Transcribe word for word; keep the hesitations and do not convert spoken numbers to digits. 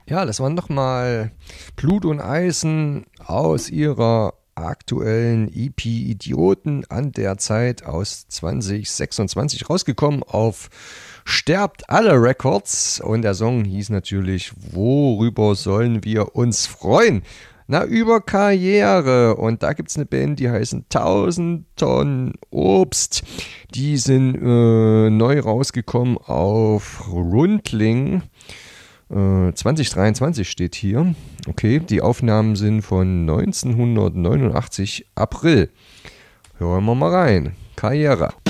Ja, das waren nochmal Blut und Eisen aus ihrer aktuellen E P Idioten an der Zeit aus zwanzig sechsundzwanzig rausgekommen auf Sterbt alle Records, und der Song hieß natürlich Worüber sollen wir uns freuen? Na, über Karriere, und da gibt es eine Band, die heißen tausend Tonnen Obst. Die sind äh, neu rausgekommen auf Rundling. zwanzig dreiundzwanzig steht hier. Okay, die Aufnahmen sind von neunzehnhundertneunundachtzig April. Hören wir mal rein. Karriere.